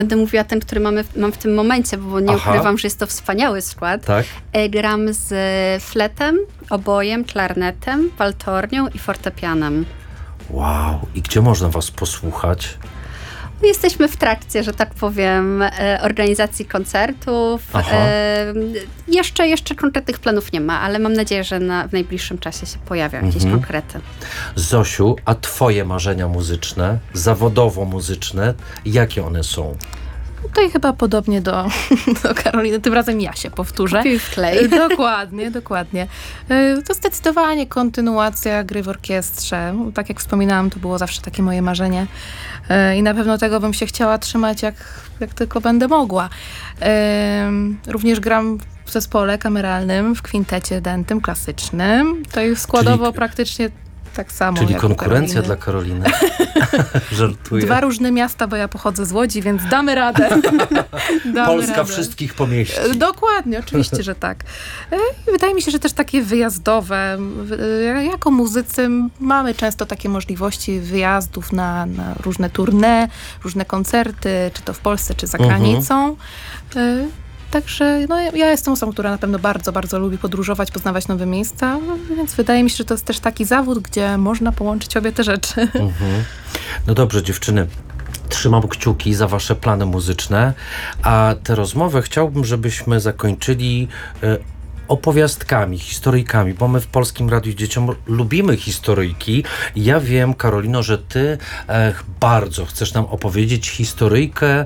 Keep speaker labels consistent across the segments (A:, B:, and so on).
A: Będę mówiła ten, który mam w tym momencie, bo nie
B: Aha.
A: ukrywam, że jest to wspaniały skład.
B: Tak?
A: Gram z fletem, obojem, klarnetem, waltornią i fortepianem.
B: Wow. I gdzie można was posłuchać?
A: Jesteśmy w trakcie, że tak powiem, organizacji koncertów.
B: Aha.
A: Jeszcze konkretnych planów nie ma, ale mam nadzieję, że w najbliższym czasie się pojawią jakieś konkrety.
B: Zosiu, a twoje marzenia muzyczne, zawodowo muzyczne, jakie one są?
C: Tutaj chyba podobnie do Karoliny, tym razem ja się powtórzę.
A: Pił w klej.
C: Dokładnie. To zdecydowanie kontynuacja gry w orkiestrze. Tak jak wspominałam, to było zawsze takie moje marzenie i na pewno tego bym się chciała trzymać jak tylko będę mogła. Również gram w zespole kameralnym, w kwintecie dętym, klasycznym. To jest składowo praktycznie tak samo.
B: Czyli
C: jak
B: konkurencja dla Karoliny. Żartuję. 2
C: różne miasta, bo ja pochodzę z Łodzi, więc damy radę.
B: Polska wszystkich pomieści.
C: Dokładnie, oczywiście, że tak. Wydaje mi się, że też takie wyjazdowe. Jako muzycy mamy często takie możliwości wyjazdów na różne tournée, różne koncerty, czy to w Polsce, czy za granicą. Także ja jestem osobą, która na pewno bardzo, bardzo lubi podróżować, poznawać nowe miejsca, więc wydaje mi się, że to jest też taki zawód, gdzie można połączyć obie te rzeczy.
B: No dobrze, dziewczyny. Trzymam kciuki za wasze plany muzyczne, a tę rozmowę chciałbym, żebyśmy zakończyli opowiastkami, historyjkami, bo my w Polskim Radiu Dzieciom lubimy historyjki. Ja wiem, Karolino, że ty bardzo chcesz nam opowiedzieć historyjkę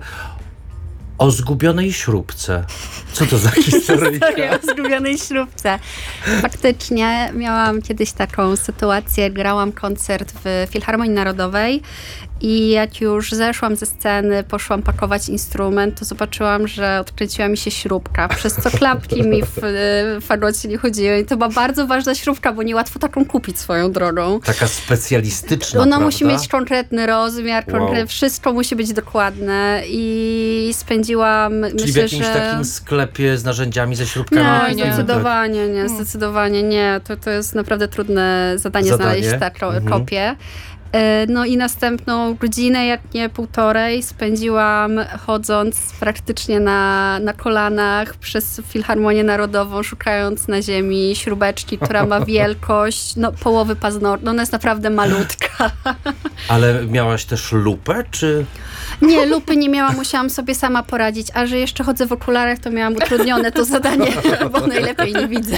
B: o zgubionej śrubce. Co to za historyjka?
A: O zgubionej śrubce. Faktycznie miałam kiedyś taką sytuację, grałam koncert w Filharmonii Narodowej i jak już zeszłam ze sceny, poszłam pakować instrument, to zobaczyłam, że odkręciła mi się śrubka, przez co klapki mi w fagocie nie chodziły. I to była bardzo ważna śrubka, bo niełatwo taką kupić swoją drogą.
B: Taka specjalistyczna,
A: Ona
B: prawda?
A: musi mieć konkretny rozmiar,
B: Wow.
A: wszystko musi być dokładne i spędziłam,
B: Czyli w jakimś takim sklepie z narzędziami, ze śrubkami?
A: Nie, zdecydowanie nie. To jest naprawdę trudne zadanie. Znaleźć taką kopię. No i następną godzinę, jak nie półtorej, spędziłam chodząc praktycznie na kolanach przez Filharmonię Narodową, szukając na ziemi śrubeczki, która ma wielkość połowy paznokcia. Ona jest naprawdę malutka.
B: Ale miałaś też lupę, czy...
A: Nie, lupy nie miałam, musiałam sobie sama poradzić, a że jeszcze chodzę w okularach, to miałam utrudnione to zadanie, bo najlepiej nie widzę.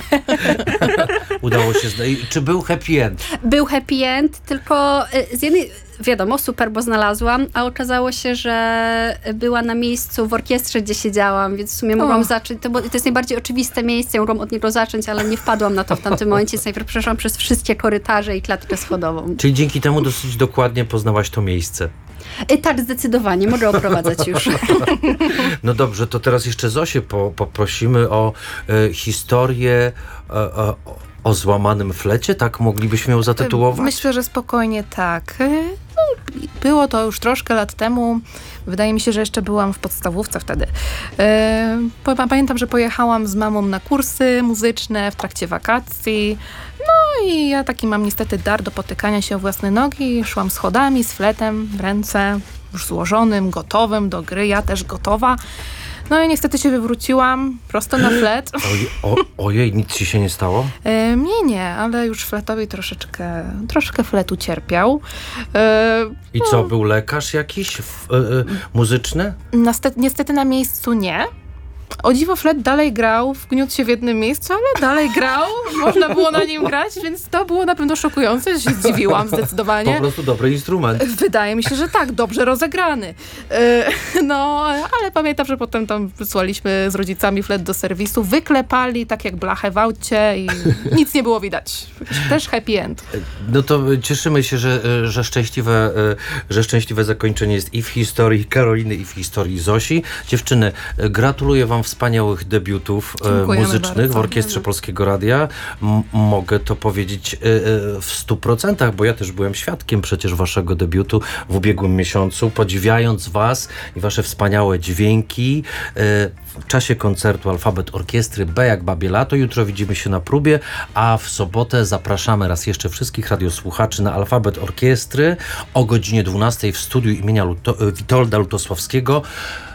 B: Udało się Czy był happy end?
A: Był happy end, tylko z jednej, wiadomo, super, bo znalazłam, a okazało się, że była na miejscu w orkiestrze, gdzie siedziałam, więc w sumie mogłam zacząć, to jest najbardziej oczywiste miejsce, mogłam od niego zacząć, ale nie wpadłam na to w tamtym momencie, więc najpierw przeszłam przez wszystkie korytarze i klatkę schodową.
B: Czyli dzięki temu dosyć dokładnie poznałaś to miejsce.
A: Tak, zdecydowanie, mogę oprowadzać już.
B: No dobrze, to teraz jeszcze Zosię poprosimy o historię o złamanym flecie, tak moglibyśmy ją zatytułować?
C: Myślę, że spokojnie tak. Było to już troszkę lat temu. Wydaje mi się, że jeszcze byłam w podstawówce wtedy. Pamiętam, że pojechałam z mamą na kursy muzyczne w trakcie wakacji. No i ja taki mam niestety dar do potykania się o własne nogi. Szłam schodami z fletem w ręce, już złożonym, gotowym do gry. Ja też gotowa. No i niestety się wywróciłam prosto na flet.
B: Ojej, nic ci się nie stało?
C: Mnie nie, ale już fletowi troszkę flet ucierpiał.
B: I co, był lekarz jakiś muzyczny?
C: Niestety na miejscu nie. O dziwo flet dalej grał, wgniótł się w jednym miejscu, ale dalej grał. Można było na nim grać, więc to było na pewno szokujące. Się zdziwiłam zdecydowanie.
B: Po prostu dobry instrument.
C: Wydaje mi się, że tak, dobrze rozegrany. No, ale pamiętam, że potem tam wysłaliśmy z rodzicami flet do serwisu, wyklepali tak jak blachę w aucie i nic nie było widać. Też happy end.
B: No to cieszymy się, że szczęśliwe zakończenie jest i w historii Karoliny, i w historii Zosi. Dziewczyny, gratuluję wam wspaniałych debiutów muzycznych bardzo w Orkiestrze Polskiego Radia. Mogę to powiedzieć w 100%, bo ja też byłem świadkiem przecież waszego debiutu w ubiegłym miesiącu, podziwiając was i wasze wspaniałe dźwięki w czasie koncertu Alfabet Orkiestry B jak Babie Lato. Jutro widzimy się na próbie, a w sobotę zapraszamy raz jeszcze wszystkich radiosłuchaczy na Alfabet Orkiestry o godzinie 12 w studiu imienia Witolda Lutosławskiego.